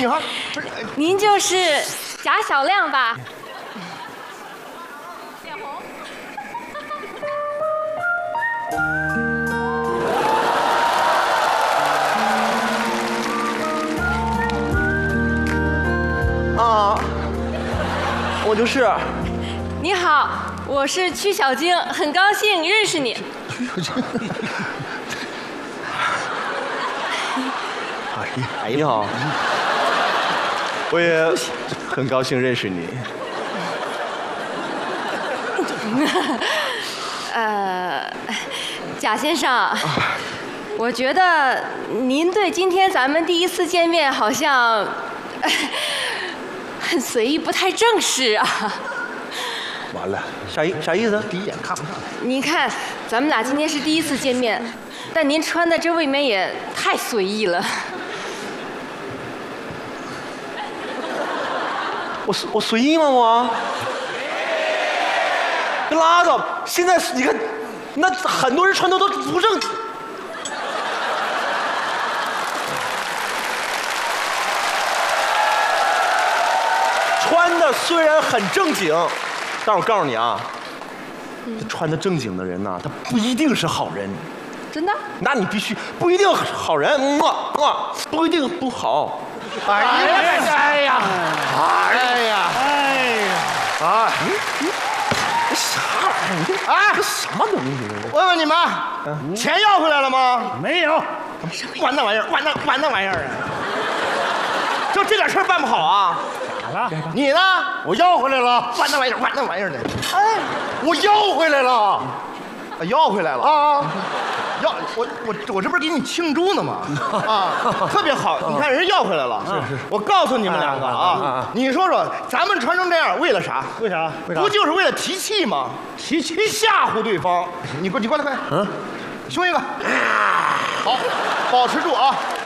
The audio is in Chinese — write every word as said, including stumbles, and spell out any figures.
女孩，不是， 您就是贾小亮吧？脸红。 啊，我就是。 你好，我是曲小晶，很高兴认识你。 曲小晶。 哎，你好，我也很高兴认识你。 呃，贾先生，我觉得您对今天咱们第一次见面好像很随意，不太正式啊。 完了，啥意啥意思？ 第一眼看不上。 您看，咱们俩今天是第一次见面，但您穿的这未免也太随意了。 我我随意吗我？拉倒！现在你看，那很多人穿的都不正。穿的虽然很正经，但我告诉你啊，嗯、穿的正经的人呐、啊，他不一定是好人。 真的？ 那你必须不一定好人，嗯啊，不一定不好。 哎呀，哎呀， 哎呀， 哎呀， 啊，你这啥玩意儿？ 哎， 这什么东西？ 问问你们，钱要回来了吗？ 没有。 管那玩意儿，管那管那玩意儿啊！就这点事儿办不好啊？ 咋了？ 你呢？ 我要回来了。 管那玩意儿，管那玩意儿的。 哎，我要回来了。 啊，要回来了啊！要我我我这不是给你庆祝呢吗？啊，特别好！你看人要回来了。是是。我告诉你们两个啊，你说说，咱们穿成这样为了啥？ 为啥？为啥？ 不就是为了提气吗？ 提气吓唬对方。你过你过来快。嗯。凶一个。好，保持住啊！